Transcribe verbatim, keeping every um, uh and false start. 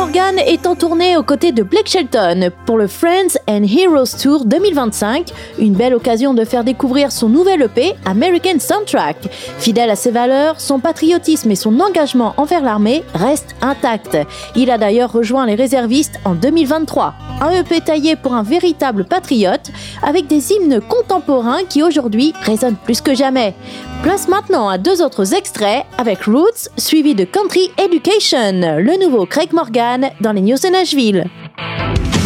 Morgan est en tournée aux côtés de Blake Shelton pour le Friends and Heroes Tour deux mille vingt-cinq, une belle occasion de faire découvrir son nouvel E P American Soundtrack. Fidèle à ses valeurs, son patriotisme et son engagement envers l'armée restent intacts. Il a d'ailleurs rejoint les réservistes en deux mille vingt-trois. Un E P taillé pour un véritable patriote, avec des hymnes contemporains qui aujourd'hui résonnent plus que jamais. Place maintenant à deux autres extraits avec Roots suivi de Country Education, le nouveau Craig Morgan dans les news de Nashville.